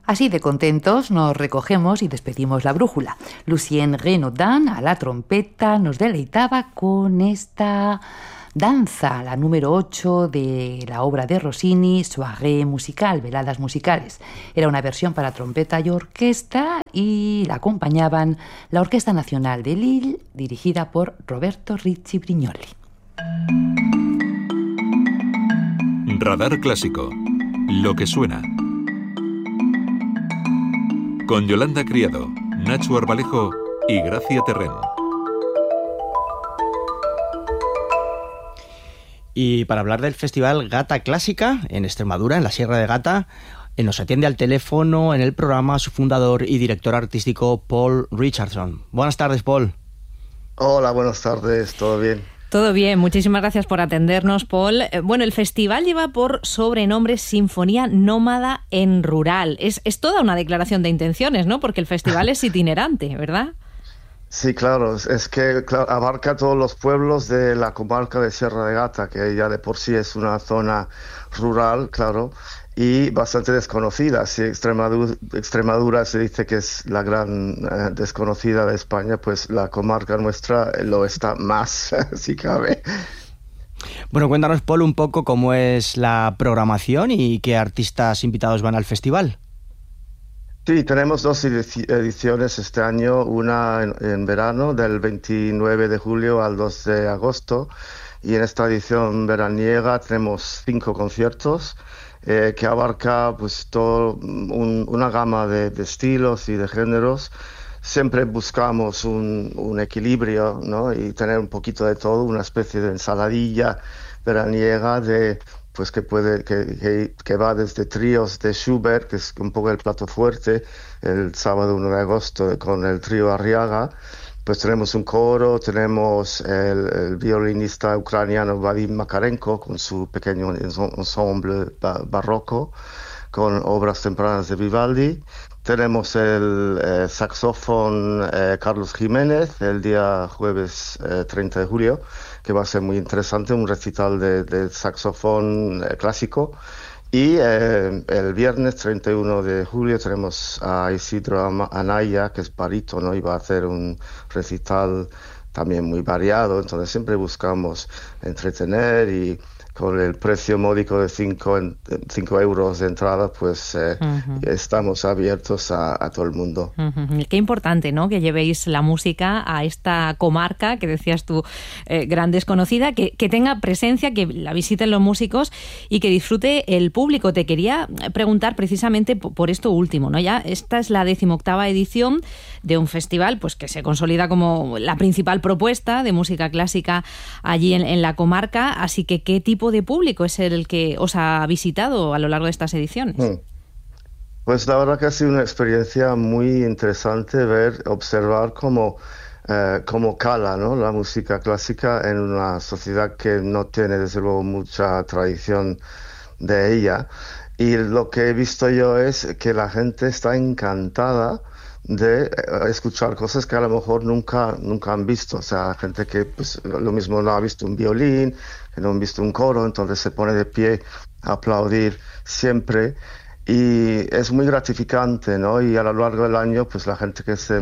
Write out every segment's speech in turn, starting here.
Así de contentos nos recogemos y despedimos la brújula. Lucien Renaudin a la trompeta nos deleitaba con esta danza, la número 8 de la obra de Rossini, Soirée Musicale, Veladas Musicales. Era una versión para trompeta y orquesta y la acompañaban la Orquesta Nacional de Lille, dirigida por Roberto Ricci Brignoli. Radar Clásico. Lo que suena. Con Yolanda Criado, Nacho Arbalejo y Gracia Terrén. Y para hablar del Festival Gata Clásica en Extremadura, en la Sierra de Gata, nos atiende al teléfono en el programa su fundador y director artístico, Paul Richardson. Buenas tardes, Paul. Hola, buenas tardes, ¿todo bien? Todo bien, muchísimas gracias por atendernos, Paul. Bueno, el festival lleva por sobrenombre Sinfonía Nómada en Rural. Es toda una declaración de intenciones, ¿no? Porque el festival es itinerante, ¿verdad? Sí, claro, es que abarca todos los pueblos de la comarca de Sierra de Gata, que ya de por sí es una zona rural, claro, y bastante desconocida. Si Extremadura se dice que es la gran desconocida de España, pues la comarca nuestra lo está más, si cabe. Bueno, cuéntanos, Paul, un poco cómo es la programación y qué artistas invitados van al festival. Sí, tenemos dos ediciones este año, una en verano, del 29 de julio al 2 de agosto, y en esta edición veraniega tenemos 5 conciertos que abarca pues una gama de estilos y de géneros. Siempre buscamos un equilibrio, ¿no? Y tener un poquito de todo, una especie de ensaladilla veraniega pues que va desde tríos de Schubert, que es un poco el plato fuerte, el sábado 1 de agosto con el trío Arriaga. Pues tenemos un coro, tenemos el violinista ucraniano Vadim Makarenko con su pequeño ensemble barroco, con obras tempranas de Vivaldi. Tenemos el saxofón Carlos Jiménez el día jueves 30 de julio, que va a ser muy interesante, un recital de saxofón clásico. Y el viernes 31 de julio tenemos a Isidro Anaya, que es barítono, y va a hacer un recital también muy variado. Entonces siempre buscamos entretener, y con el precio módico de 5 euros de entrada, pues estamos abiertos a todo el mundo. Qué importante, ¿no?, que llevéis la música a esta comarca, que decías tú, gran desconocida, que tenga presencia, que la visiten los músicos y que disfrute el público. Te quería preguntar precisamente por esto último, ¿no? Ya esta es la 18ª edición de un festival pues que se consolida como la principal propuesta de música clásica allí en la comarca, así que ¿qué tipo de público es el que os ha visitado a lo largo de estas ediciones? Pues la verdad que ha sido una experiencia muy interesante observar cómo cala, ¿no?, la música clásica en una sociedad que no tiene desde luego mucha tradición de ella. Y lo que he visto yo es que la gente está encantada de escuchar cosas que a lo mejor nunca han visto. O sea, gente que pues lo mismo no ha visto un violín, que no han visto un coro, entonces se pone de pie a aplaudir siempre. Y es muy gratificante, ¿no? Y a lo largo del año, pues la gente que se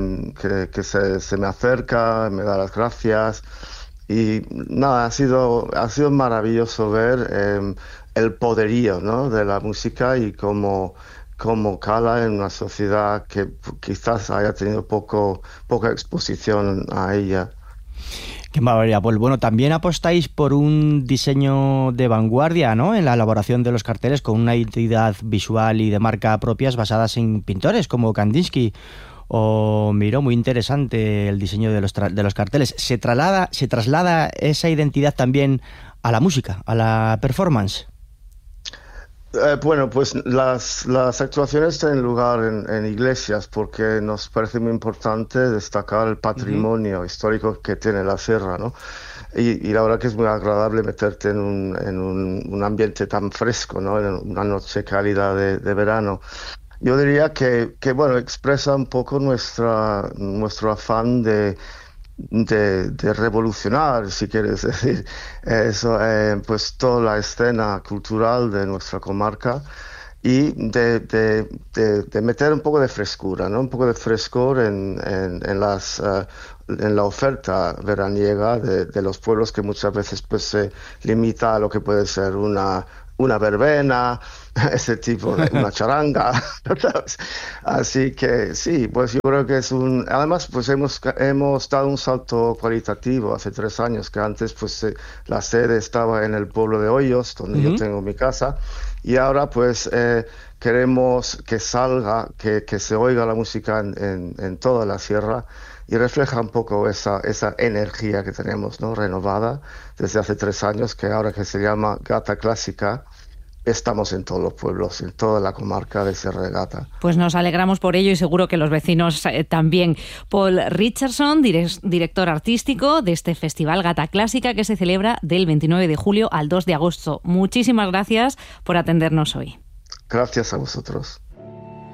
me acerca, me da las gracias. Y nada, ha sido maravilloso ver el poderío, ¿no?, de la música y cómo cala en una sociedad que quizás haya tenido poca exposición a ella. Qué maravilla, Paul. Bueno, también apostáis por un diseño de vanguardia, ¿no?, en la elaboración de los carteles, con una identidad visual y de marca propias basadas en pintores como Kandinsky o Miró. Muy interesante el diseño de los carteles. ¿Se traslada esa identidad también a la música, a la performance? Bueno, pues las actuaciones tienen lugar en iglesias, porque nos parece muy importante destacar el patrimonio histórico que tiene la sierra, ¿no? Y la verdad que es muy agradable meterte en un ambiente tan fresco, ¿no?, en una noche cálida de verano. Yo diría que bueno, expresa un poco nuestro afán de revolucionar, si quieres decir eso, pues toda la escena cultural de nuestra comarca, y de meter un poco de frescura, ¿no? Un poco de frescor en la oferta veraniega de los pueblos, que muchas veces pues se limita a lo que puede ser una verbena, ese tipo de una charanga, ¿sabes? Así que sí, pues yo creo que además pues hemos dado un salto cualitativo hace 3 años, que antes pues la sede estaba en el pueblo de Hoyos, donde yo tengo mi casa, y ahora pues queremos que salga, que se oiga la música en toda la sierra, y refleja un poco esa energía que tenemos, ¿no? Renovada desde hace 3 años, que ahora que se llama Gata Clásica, estamos en todos los pueblos, en toda la comarca de Sierra de Gata. Pues nos alegramos por ello y seguro que los vecinos también. Paul Richardson, director artístico de este Festival Gata Clásica, que se celebra del 29 de julio al 2 de agosto. Muchísimas gracias por atendernos hoy. Gracias a vosotros.